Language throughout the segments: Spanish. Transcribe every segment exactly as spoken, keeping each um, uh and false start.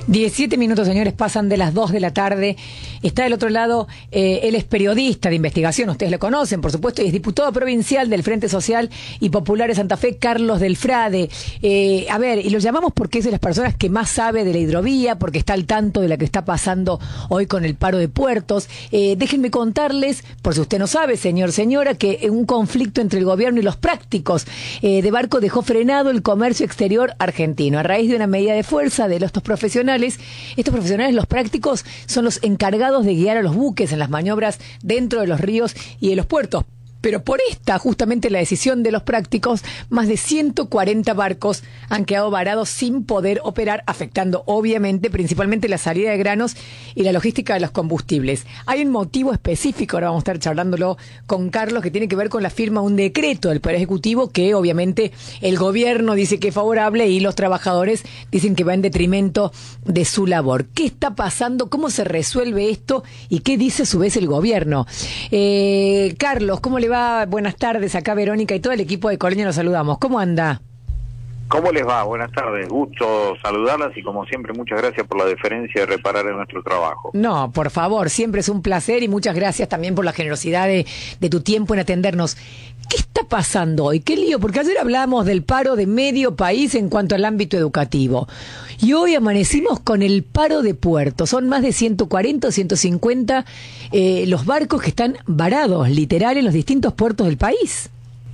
diecisiete minutos, señores, pasan de las dos de la tarde. Está del otro lado, eh, él es periodista de investigación, ustedes lo conocen, por supuesto, y es diputado provincial del Frente Social y Popular de Santa Fe, Carlos del Frade. Eh, a ver, y lo llamamos porque es de las personas que más sabe de la hidrovía, porque está al tanto de lo que está pasando hoy con el paro de puertos. Eh, déjenme contarles, por si usted no sabe, señor, señora, que un conflicto entre el gobierno y los prácticos eh, de barco dejó frenado el comercio exterior argentino. A raíz de una medida de fuerza de estos profesionales, estos profesionales, los prácticos, son los encargados de guiar a los buques en las maniobras dentro de los ríos y de los puertos. Pero por esta, justamente la decisión de los prácticos, más de ciento cuarenta barcos han quedado varados sin poder operar, afectando obviamente principalmente la salida de granos y la logística de los combustibles. Hay un motivo específico, ahora vamos a estar charlándolo con Carlos, que tiene que ver con la firma de un decreto del Poder Ejecutivo que obviamente el gobierno dice que es favorable y los trabajadores dicen que va en detrimento de su labor. ¿Qué está pasando? ¿Cómo se resuelve esto? ¿Y qué dice a su vez el gobierno? Eh, Carlos, ¿cómo le va? Buenas tardes, acá Verónica y todo el equipo de Colonia, los saludamos. ¿Cómo anda? ¿Cómo les va? Buenas tardes, gusto saludarlas y como siempre muchas gracias por la deferencia de reparar en nuestro trabajo. No, por favor, siempre es un placer y muchas gracias también por la generosidad de, de tu tiempo en atendernos. ¿Qué está pasando hoy? ¿Qué lío? Porque ayer hablamos del paro de medio país en cuanto al ámbito educativo. Y hoy amanecimos con el paro de puertos. Son más de ciento cuarenta o ciento cincuenta eh, los barcos que están varados, literal, en los distintos puertos del país.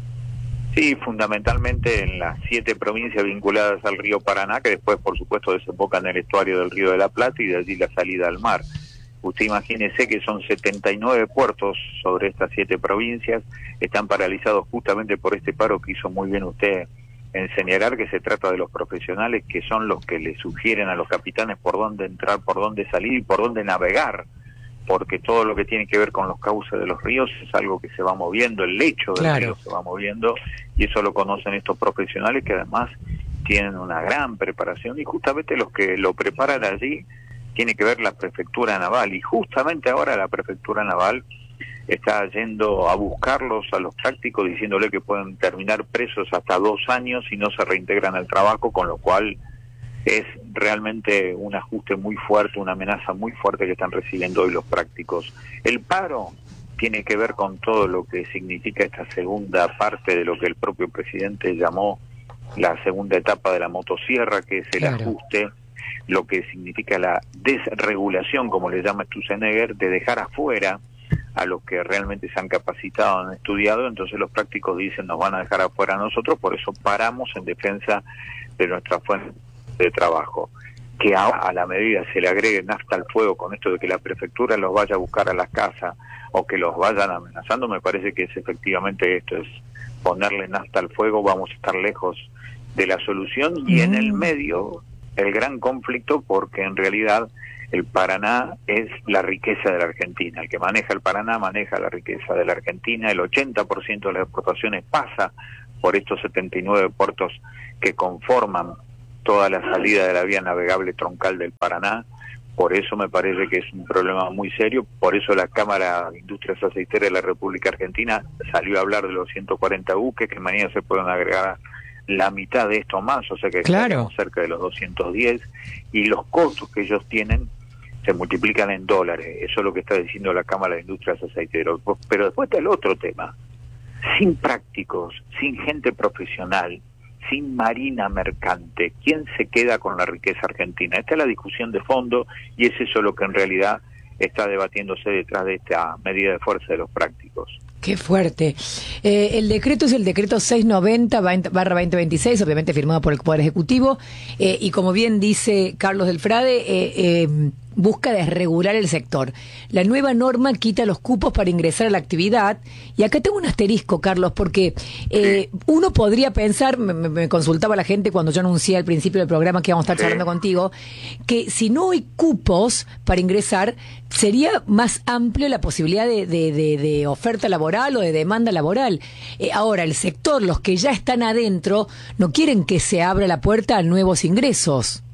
Sí, fundamentalmente en las siete provincias vinculadas al río Paraná, que después, por supuesto, desembocan en el estuario del río de la Plata y de allí la salida al mar. Usted imagínese que son setenta y nueve puertos sobre estas siete provincias, están paralizados justamente por este paro que hizo muy bien usted en señalar, que se trata de los profesionales que son los que le sugieren a los capitanes por dónde entrar, por dónde salir y por dónde navegar, porque todo lo que tiene que ver con los cauces de los ríos es algo que se va moviendo, el lecho del claro. río se va moviendo, y eso lo conocen estos profesionales que además tienen una gran preparación, y justamente los que lo preparan allí tiene que ver la prefectura naval, y justamente ahora la prefectura naval está yendo a buscarlos a los prácticos, diciéndole que pueden terminar presos hasta dos años si no se reintegran al trabajo, con lo cual es realmente un ajuste muy fuerte, una amenaza muy fuerte que están recibiendo hoy los prácticos. El paro tiene que ver con todo lo que significa esta segunda parte de lo que el propio presidente llamó la segunda etapa de la motosierra, que es el claro. ajuste, lo que significa la desregulación, como le llama Sturzenegger, de dejar afuera a los que realmente se han capacitado, han estudiado. Entonces los prácticos dicen nos van a dejar afuera a nosotros, por eso paramos en defensa de nuestra fuente de trabajo. Que ahora a la medida se le agregue nafta al fuego con esto de que la prefectura los vaya a buscar a las casas o que los vayan amenazando, me parece que es efectivamente esto, es ponerle nafta al fuego, vamos a estar lejos de la solución y mm. en el medio el gran conflicto, porque en realidad el Paraná es la riqueza de la Argentina. El que maneja el Paraná maneja la riqueza de la Argentina. El ochenta por ciento de las exportaciones pasa por estos setenta y nueve puertos que conforman toda la salida de la vía navegable troncal del Paraná. Por eso me parece que es un problema muy serio. Por eso la Cámara de Industrias Aceiteras de la República Argentina salió a hablar de los ciento cuarenta buques, que mañana se pueden agregar la mitad de esto más, o sea que claro. estamos cerca de los doscientos diez, y los costos que ellos tienen se multiplican en dólares. Eso es lo que está diciendo la Cámara de Industrias Aceiteras. Pero después está el otro tema. Sin prácticos, sin gente profesional, sin marina mercante, ¿quién se queda con la riqueza argentina? Esta es la discusión de fondo y es eso lo que en realidad está debatiéndose detrás de esta medida de fuerza de los prácticos. Qué fuerte. Eh, el decreto es el decreto seiscientos noventa barra veinte veintiséis, obviamente firmado por el Poder Ejecutivo, eh, y como bien dice Carlos del Frade, eh, eh, busca desregular el sector. La nueva norma quita los cupos para ingresar a la actividad, y acá tengo un asterisco, Carlos, porque eh, sí. uno podría pensar, me, me consultaba la gente cuando yo anuncié al principio del programa que íbamos a estar sí. charlando contigo, que si no hay cupos para ingresar, sería más amplio la posibilidad de, de, de, de oferta laboral o de demanda laboral. Eh, ahora, el sector, los que ya están adentro, no quieren que se abra la puerta a nuevos ingresos.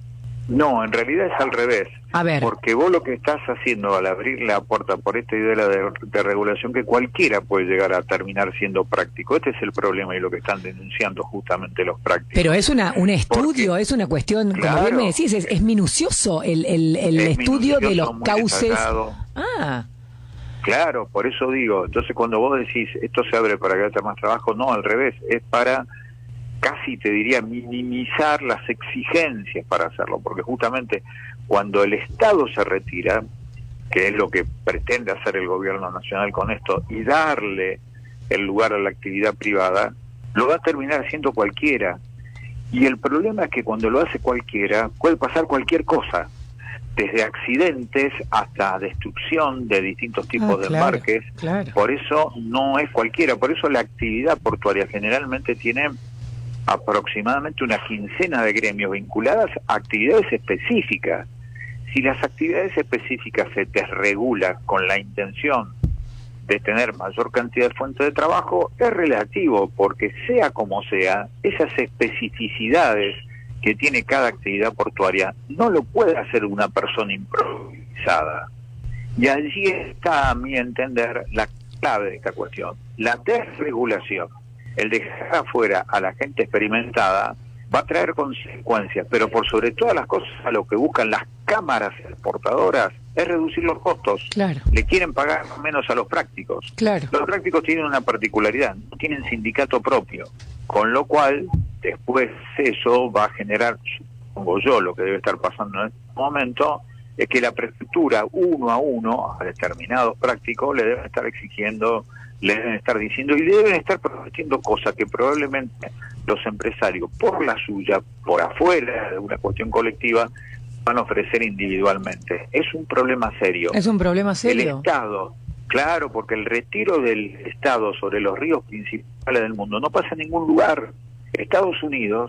No, en realidad es al revés. A ver. Porque vos lo que estás haciendo al abrir la puerta por esta idea de, de regulación, que cualquiera puede llegar a terminar siendo práctico. Este es el problema y lo que están denunciando justamente los prácticos. Pero es una un estudio, Porque, es una cuestión, claro, como bien me decís, es, es minucioso el, el, el es estudio de los muy cauces. detallado. Ah, Claro, por eso digo, entonces cuando vos decís esto se abre para que haya más trabajo, no, al revés, es para casi te diría minimizar las exigencias para hacerlo, porque justamente cuando el Estado se retira, que es lo que pretende hacer el gobierno nacional con esto, y darle el lugar a la actividad privada, lo va a terminar haciendo cualquiera. Y el problema es que cuando lo hace cualquiera, puede pasar cualquier cosa, desde accidentes hasta destrucción de distintos tipos ah, de claro, embarques. claro. Por eso no es cualquiera, por eso la actividad portuaria generalmente tiene aproximadamente una quincena de gremios vinculadas a actividades específicas. Si las actividades específicas se desregulan con la intención de tener mayor cantidad de fuentes de trabajo, es relativo, porque sea como sea, esas especificidades que tiene cada actividad portuaria no lo puede hacer una persona improvisada. Y allí está, a mi entender, la clave de esta cuestión. La desregulación, el dejar afuera a la gente experimentada, va a traer consecuencias, pero por sobre todas las cosas, a lo que buscan las cámaras exportadoras es reducir los costos. Claro. Le quieren pagar menos a los prácticos. Claro. Los prácticos tienen una particularidad, no tienen sindicato propio, con lo cual después eso va a generar, supongo yo, lo que debe estar pasando en este momento, es que la prefectura uno a uno a determinados prácticos le deben estar exigiendo, le deben estar diciendo y le deben estar prometiendo cosas que probablemente los empresarios, por la suya, por afuera de una cuestión colectiva, van a ofrecer individualmente. Es un problema serio. Es un problema serio. El Estado, claro, porque el retiro del Estado sobre los ríos principales del mundo no pasa en ningún lugar. Estados Unidos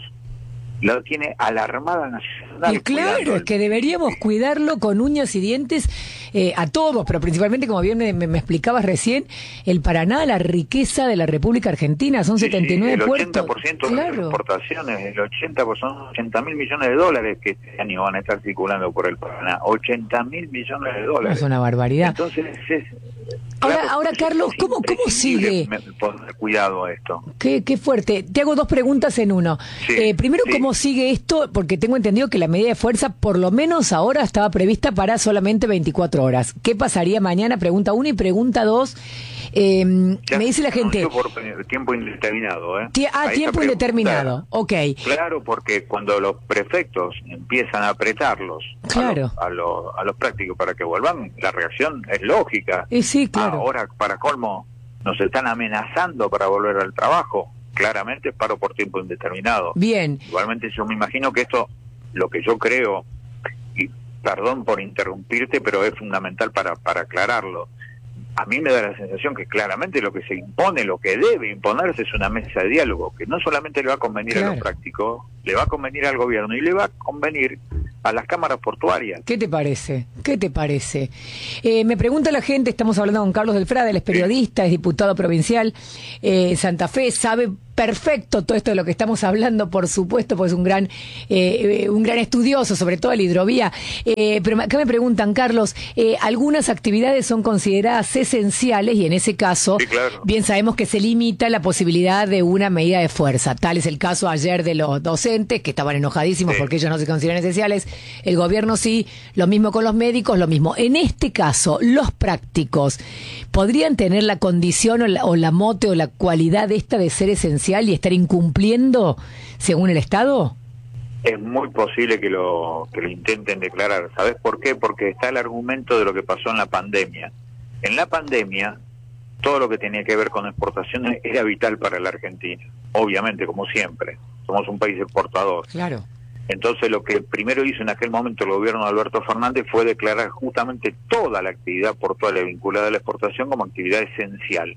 lo tiene a la Armada Nacional. Y claro, es que deberíamos cuidarlo con uñas y dientes eh, a todos, pero principalmente, como bien me, me, me explicabas recién, el Paraná, la riqueza de la República Argentina, son sí, setenta y nueve sí, el puertos. ochenta por ciento de las exportaciones, el ochenta por ciento son ochenta mil millones de dólares que este año van a estar circulando por el Paraná. ochenta mil millones de dólares. Es una barbaridad. Entonces, es, ahora, claro, ahora Carlos, es ¿cómo, cómo sigue? Poner cuidado a esto. Qué, qué fuerte. Te hago dos preguntas en uno. Sí, eh, primero, sí. ¿cómo sigue esto? Porque tengo entendido que la medida de fuerza, por lo menos ahora, estaba prevista para solamente veinticuatro horas. ¿Qué pasaría mañana? Pregunta uno. Y pregunta dos, eh, me dice la gente... Por tiempo indeterminado, ¿eh? Tie- ah, Ahí tiempo está indeterminado. Ok. Claro, porque cuando los prefectos empiezan a apretarlos Claro. a, los, a, los, a los prácticos para que vuelvan, la reacción es lógica. Eh, sí, claro. Ahora, para colmo, nos están amenazando para volver al trabajo. Claramente es paro por tiempo indeterminado. Bien. Igualmente yo me imagino que esto, lo que yo creo, y perdón por interrumpirte, pero es fundamental para, para aclararlo. A mí me da la sensación que claramente lo que se impone, lo que debe imponerse es una mesa de diálogo, que no solamente le va a convenir Claro. a los prácticos, le va a convenir al gobierno y le va a convenir a las cámaras portuarias. ¿Qué te parece? ¿Qué te parece? Eh, me pregunta la gente, estamos hablando con Carlos del Frade, él es periodista, es diputado provincial, eh, Santa Fe, sabe perfecto todo esto de lo que estamos hablando, por supuesto, pues es un gran eh, un gran estudioso, sobre todo de la hidrovía. Eh, pero acá me preguntan, Carlos, eh, algunas actividades son consideradas esenciales y en ese caso, Sí, claro. bien sabemos que se limita la posibilidad de una medida de fuerza. Tal es el caso ayer de los docentes, que estaban enojadísimos Sí. porque ellos no se consideran esenciales. El gobierno sí, lo mismo con los médicos, lo mismo. En este caso, los prácticos, ¿podrían tener la condición o la, o la mote o la cualidad esta de ser esencial y estar incumpliendo según el Estado? Es muy posible que lo que lo intenten declarar. ¿Sabes por qué? Porque está el argumento de lo que pasó en la pandemia. En la pandemia, todo lo que tenía que ver con exportaciones era vital para la Argentina. Obviamente, como siempre. Somos un país exportador. Claro. Entonces, lo que primero hizo en aquel momento el gobierno de Alberto Fernández fue declarar justamente toda la actividad portuaria vinculada a la exportación como actividad esencial.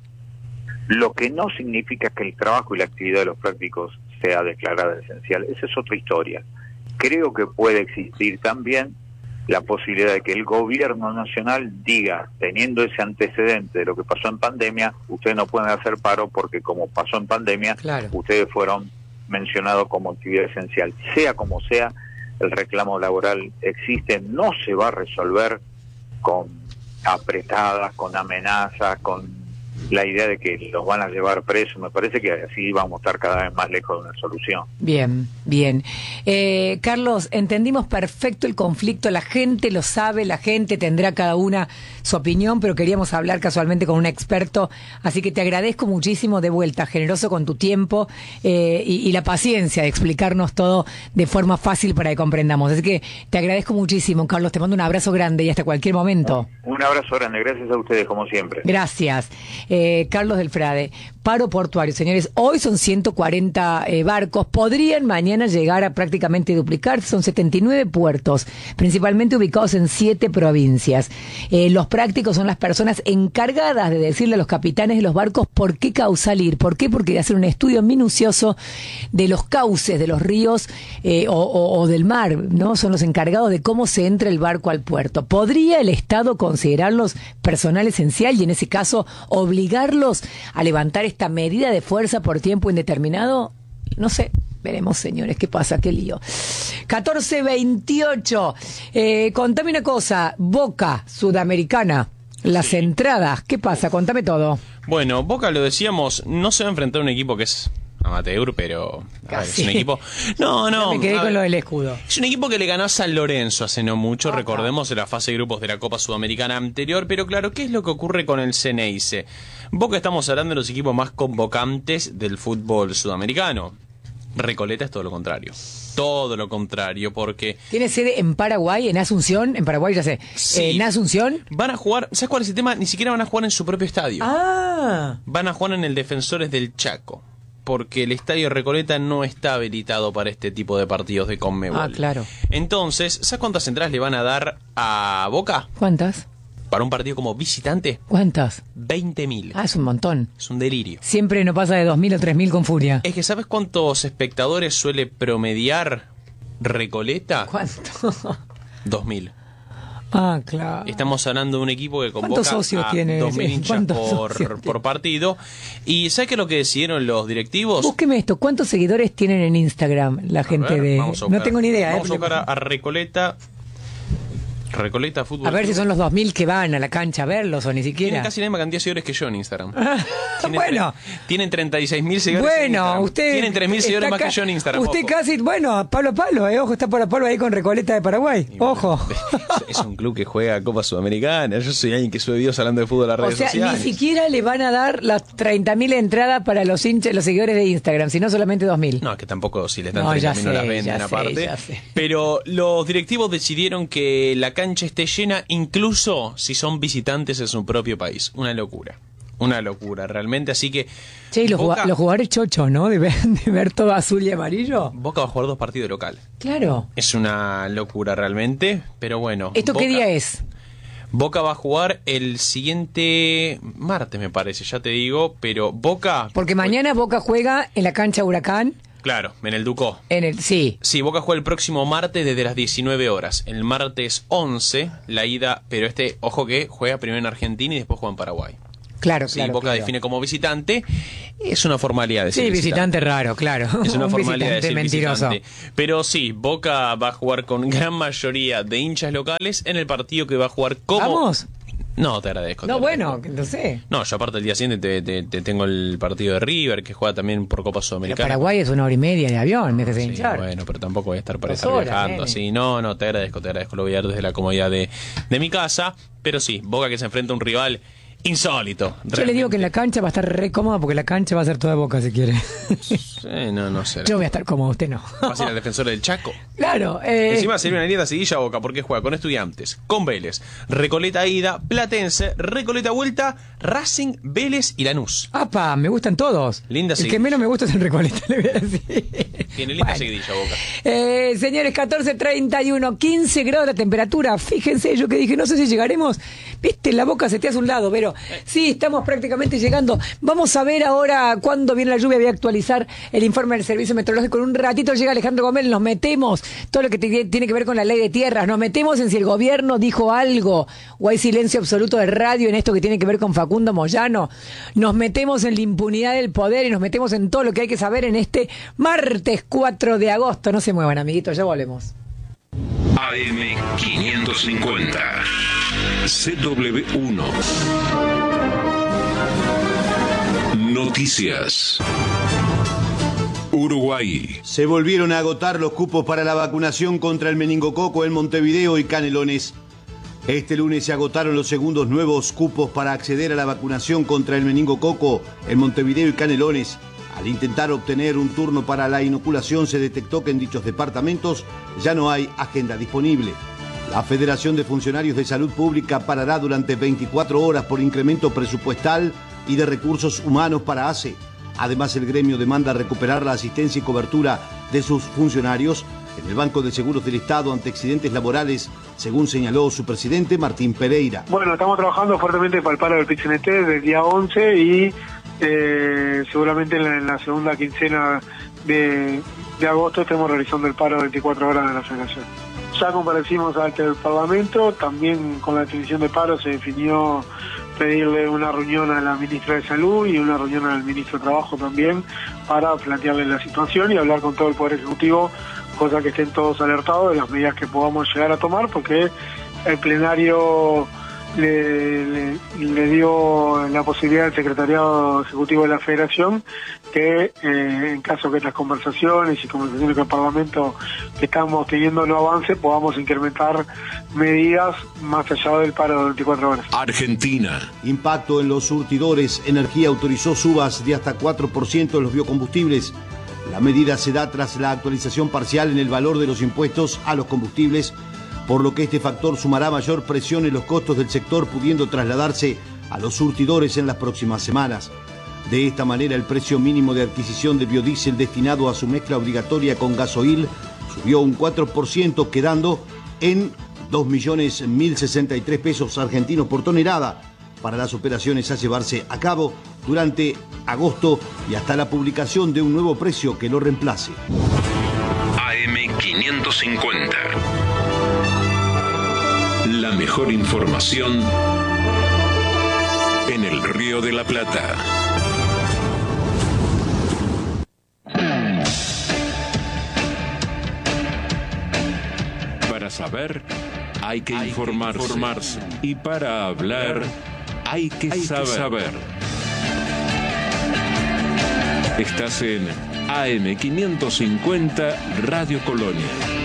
Lo que no significa que el trabajo y la actividad de los prácticos sea declarada esencial. Esa es otra historia. Creo que puede existir también la posibilidad de que el gobierno nacional diga, teniendo ese antecedente de lo que pasó en pandemia, ustedes no pueden hacer paro porque como pasó en pandemia, Claro. ustedes fueron mencionados como actividad esencial. Sea como sea, el reclamo laboral existe, no se va a resolver con apretadas, con amenazas, con la idea de que los van a llevar presos. Me parece que así vamos a estar cada vez más lejos de una solución. Bien, bien. Eh, Carlos, entendimos perfecto el conflicto, la gente lo sabe, la gente tendrá cada una su opinión, pero queríamos hablar casualmente con un experto, así que te agradezco muchísimo de vuelta, generoso con tu tiempo eh, y, y la paciencia de explicarnos todo de forma fácil para que comprendamos. Así que te agradezco muchísimo, Carlos, te mando un abrazo grande y hasta cualquier momento. Un abrazo grande, gracias a ustedes como siempre. Gracias. Eh, Carlos del Frade, paro portuario, señores, hoy son ciento cuarenta eh, barcos, podrían mañana llegar a prácticamente duplicar, son setenta y nueve puertos, principalmente ubicados en siete provincias. Eh, los prácticos son las personas encargadas de decirle a los capitanes de los barcos por qué causal ir, ¿por qué? Porque hacen un estudio minucioso de los cauces de los ríos eh, o, o, o del mar, ¿no? Son los encargados de cómo se entra el barco al puerto. ¿Podría el Estado considerarlos personal esencial y en ese caso obligarlos a levantar esta medida de fuerza por tiempo indeterminado? No sé, veremos, señores, qué pasa, qué lío. catorce veintiocho, eh, contame una cosa, Boca Sudamericana, las entradas, ¿qué pasa? Contame todo. Bueno, Boca, lo decíamos, no se va a enfrentar a un equipo que es amateur, pero a ver, es un equipo... No, no. Me quedé con ver, lo del escudo. Es un equipo que le ganó a San Lorenzo hace no mucho, Ajá. recordemos, en la fase de grupos de la Copa Sudamericana anterior, pero claro, ¿qué es lo que ocurre con el Ceneice? Boca, estamos hablando de los equipos más convocantes del fútbol sudamericano. Recoleta es todo lo contrario. Todo lo contrario, porque... ¿Tiene sede en Paraguay, en Asunción? En Paraguay, ya sé. Sí. ¿En Asunción? Van a jugar... ¿Sabes cuál es el tema? Ni siquiera van a jugar en su propio estadio. Ah. Van a jugar en el Defensores del Chaco, porque el estadio Recoleta no está habilitado para este tipo de partidos de Conmebol. Ah, claro. Entonces, ¿sabes cuántas entradas le van a dar a Boca? ¿Cuántas? Para un partido como visitante. ¿Cuántas? veinte mil. Ah, es un montón. Es un delirio. Siempre no pasa de dos mil o tres mil con furia. Es que ¿sabes cuántos espectadores suele promediar Recoleta? ¿Cuánto? dos mil. Ah, claro. Estamos hablando de un equipo que convoca ¿Cuántos socios a tiene? dos mil hinchas por, por partido. ¿Y sabes qué es lo que decidieron los directivos? Búsqueme esto. ¿Cuántos seguidores tienen en Instagram la gente ver, de...? buscar, no tengo ni idea. Vamos eh, a buscar a, a Recoleta... Recoleta Fútbol A ver Club. si son los dos mil que van a la cancha a verlos o ni siquiera. Tienen casi la misma cantidad de seguidores que yo en Instagram. Tienen Bueno. tre- Tienen treinta y seis mil seguidores en Bueno, Instagram. usted... Tienen tres mil seguidores más está que yo en Instagram. Usted ojo. casi... Bueno, palo a palo, eh. Ojo, está por a palo ahí con Recoleta de Paraguay. Y bueno, Ojo. Es un club que juega Copa Sudamericana. Yo soy alguien que sube videos hablando de fútbol a las O redes sea, sociales. ni siquiera le van a dar las treinta mil entradas para los hinchas, los seguidores de Instagram, sino solamente dos mil. No, es que tampoco si les dan No, treinta ya mil no sé, las venden ya sé, aparte. ya sé. Pero los directivos decidieron que la cancha esté llena, incluso si son visitantes en su propio país. Una locura. Una locura, realmente. Así que. Che, y los, Boca, juga- los jugadores chochos, ¿no? De ver, de ver todo azul y amarillo. Boca va a jugar dos partidos local. Claro. Es una locura realmente. Pero bueno. ¿Esto Boca, qué día es? Boca va a jugar el siguiente martes, me parece, ya te digo. Pero Boca. Porque mañana Boca juega en la cancha Huracán. Claro, en el Ducó. En el, sí. Sí, Boca juega el próximo martes desde las diecinueve horas. El martes once, la ida, pero este, ojo que juega primero en Argentina y después juega en Paraguay. Claro, Sí, claro. Boca claro. define como visitante. Es una formalidad decir Sí, visitante raro, claro. Es una Un formalidad visitante decir mentiroso. visitante. Pero sí, Boca va a jugar con gran mayoría de hinchas locales en el partido que va a jugar como... ¿Vamos? No, te agradezco. No, te bueno, agradezco. no sé. No, yo aparte el día siguiente te, te- te tengo el partido de River, que juega también por Copa Pero Sudamericana. Paraguay es una hora y media de avión, me dejes Sí, hinchar. bueno, pero tampoco voy a estar para Dos estar horas, viajando nene. así. No, no, te agradezco, te agradezco. Lo voy a ver desde la comodidad de, de mi casa. Pero sí, Boca que se enfrenta a un rival insólito. Yo le digo que en la cancha va a estar re cómoda porque la cancha va a ser toda de Boca si quiere. Eh, no, no sé. Yo voy a estar cómodo, usted no. Va a ser el defensor del Chaco. Claro. Eh, Encima sería una linda seguilla Boca porque juega con Estudiantes, con Vélez, Recoleta ida, Platense, Recoleta vuelta, Racing, Vélez y Lanús. Apa, me gustan todos. Linda El que seguidilla. menos me gusta es el Recoleta, le voy a decir. Tiene linda Bueno. seguidilla Boca. Eh, señores, catorce treinta y uno, quince grados de temperatura. Fíjense, yo que dije, no sé si llegaremos. Viste, la boca se te hace un lado, pero sí, estamos prácticamente llegando. Vamos a ver ahora cuándo viene la lluvia. Voy a actualizar el informe del Servicio Meteorológico. En un ratito llega Alejandro Gómez, nos metemos todo lo que te- tiene que ver con la ley de tierras. Nos metemos en si el gobierno dijo algo o hay silencio absoluto de radio en esto que tiene que ver con Facundo Moyano. Nos metemos en la impunidad del poder y nos metemos en todo lo que hay que saber en este martes cuatro de agosto. No se muevan, amiguitos, ya volvemos. A M quinientos cincuenta. C W uno. Noticias. Uruguay. Se volvieron a agotar los cupos para la vacunación contra el meningococo en Montevideo y Canelones. Este lunes se agotaron los segundos nuevos cupos para acceder a la vacunación contra el meningococo en Montevideo y Canelones. Al intentar obtener un turno para la inoculación, se detectó que en dichos departamentos ya no hay agenda disponible. La Federación de Funcionarios de Salud Pública parará durante veinticuatro horas por incremento presupuestal y de recursos humanos para A C E. Además, el gremio demanda recuperar la asistencia y cobertura de sus funcionarios en el Banco de Seguros del Estado ante accidentes laborales, según señaló su presidente Martín Pereira. Bueno, estamos trabajando fuertemente para el paro del P I C N T desde el día once y eh, seguramente en la, en la segunda quincena de, de agosto estemos realizando el paro de veinticuatro horas de la Federación. Ya comparecimos ante el Parlamento, también con la definición de paro se definió pedirle una reunión a la ministra de Salud y una reunión al ministro de Trabajo también para plantearle la situación y hablar con todo el Poder Ejecutivo, cosa que estén todos alertados de las medidas que podamos llegar a tomar, porque el plenario le, le, le dio la posibilidad al Secretariado Ejecutivo de la Federación que eh, en caso que estas conversaciones y conversaciones con el Parlamento que estamos teniendo no avance, podamos incrementar medidas más allá del paro de veinticuatro horas. Argentina. Impacto en los surtidores. Energía autorizó subas de hasta cuatro por ciento en los biocombustibles. La medida se da tras la actualización parcial en el valor de los impuestos a los combustibles, por lo que este factor sumará mayor presión en los costos del sector, pudiendo trasladarse a los surtidores en las próximas semanas. De esta manera, el precio mínimo de adquisición de biodiesel destinado a su mezcla obligatoria con gasoil subió un cuatro por ciento, quedando en dos millones mil sesenta y tres pesos argentinos por tonelada para las operaciones a llevarse a cabo durante agosto y hasta la publicación de un nuevo precio que lo reemplace. A M quinientos cincuenta. La mejor información en el Río de la Plata. Para saber, hay que hay informarse. Que informarse. Y para hablar, hay que, hay saber. que saber. Estás en A M quinientos cincuenta Radio Colonia.